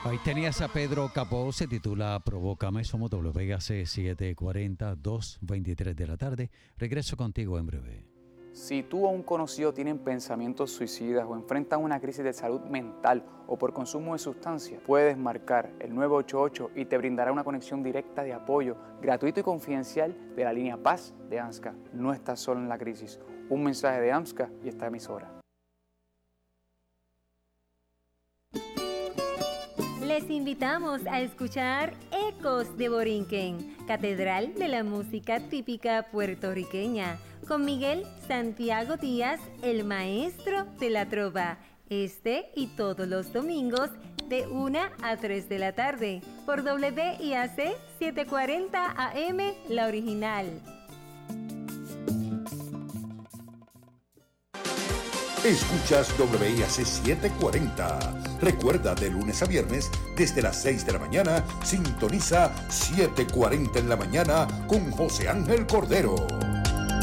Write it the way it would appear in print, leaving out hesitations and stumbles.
Ahí tenías a Pedro Capó, se titula Provócame, somos WAC 740, 2:23 de la tarde. Regreso contigo en breve. Si tú o un conocido tienen pensamientos suicidas o enfrentan una crisis de salud mental o por consumo de sustancias, puedes marcar el 988 y te brindará una conexión directa de apoyo, gratuito y confidencial de la línea Paz de AMSCA. No estás solo en la crisis. Un mensaje de AMSCA y esta emisora. Les invitamos a escuchar Ecos de Borinquen, Catedral de la Música Típica Puertorriqueña, con Miguel Santiago Díaz, el maestro de la trova, este y todos los domingos de 1 a 3 de la tarde, por WIAC 740 AM, la original. Escuchas WIAC 740. Recuerda, de lunes a viernes, desde las 6 de la mañana, sintoniza 740 en la mañana con José Ángel Cordero.